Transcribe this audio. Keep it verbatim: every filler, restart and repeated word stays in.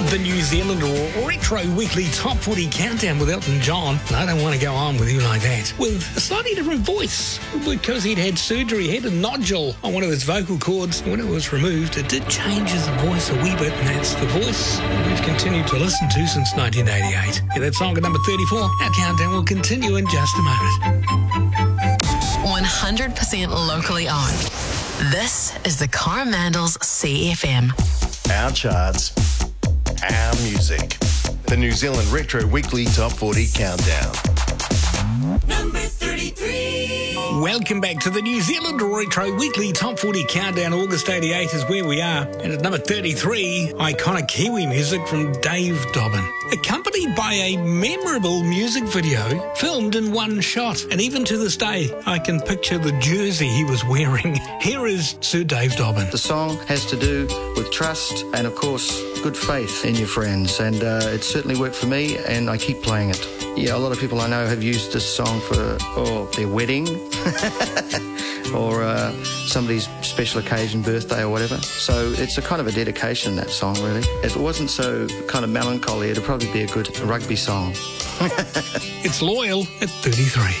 The New Zealand Retro Weekly Top forty Countdown with Elton John. I don't want to go on with you like that. With a slightly different voice, because he'd had surgery, he had a nodule on one of his vocal cords. When it was removed, it did change his voice a wee bit, and that's the voice we've continued to listen to since nineteen eighty-eight. Yeah, that song at number thirty-four. Our countdown will continue in just a moment. one hundred percent locally owned. This is the Coromandels C F M. Our charts, our music. The New Zealand Retro Weekly Top forty Countdown. Number thirty-three. Welcome back to the New Zealand Retro Weekly Top forty Countdown. August eighty-eight is where we are. And at number thirty-three, iconic Kiwi music from Dave Dobbyn, accompanied by a memorable music video filmed in one shot. And even to this day, I can picture the jersey he was wearing. Here is Sir Dave Dobbyn. The song has to do with trust and, of course, good faith in your friends. And uh, it certainly worked for me, and I keep playing it. Yeah, a lot of people I know have used this song for oh, their wedding or uh, somebody's special occasion, birthday or whatever. So it's a kind of a dedication, that song, really. If it wasn't so kind of melancholy, it'd probably be a good rugby song. It's Loyal at thirty-three.